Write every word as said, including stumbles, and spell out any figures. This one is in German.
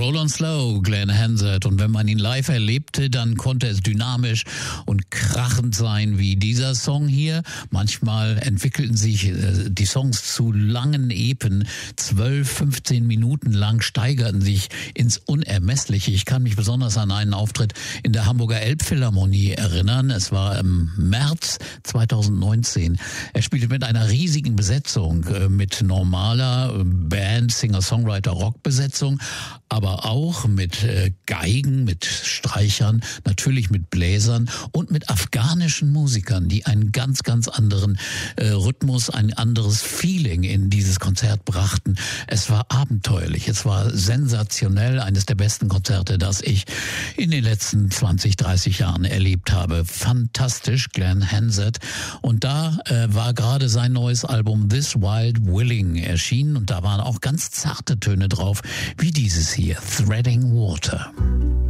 Roll on Slow, Glenn Hansard. Und wenn man ihn live erlebte, dann konnte es dynamisch und krachend sein wie dieser Song hier. Manchmal entwickelten sich äh, die Songs zu langen Epen. zwölf, fünfzehn Minuten lang steigerten sich ins Unermessliche. Ich kann mich besonders an einen Auftritt in der Hamburger Elbphilharmonie erinnern. Es war im März zweitausendneunzehn. Er spielte mit einer riesigen Besetzung, äh, mit normaler Band, Singer-Songwriter, Rockbesetzung, aber auch mit äh, Geigen, mit Streichern, natürlich mit Bläsern und mit afghanischen Musikern, die einen ganz, ganz anderen äh, Rhythmus, ein anderes Feeling in dieses Konzert brachten. Es war abenteuerlich, es war sensationell, eines der besten Konzerte, das ich in den letzten zwanzig, dreißig Jahren erlebt habe. Fantastisch, Glenn Hansard. Und da äh, war gerade sein neues Album This Wild Willing erschienen und da waren auch ganz zarte Töne drauf, wie dieses hier, Threading Water.